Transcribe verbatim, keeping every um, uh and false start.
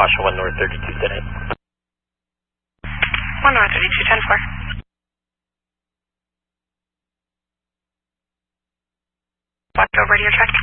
Washoe, one North thirty-two, ten eight. one North thirty-two, ten four. Watch over to your track.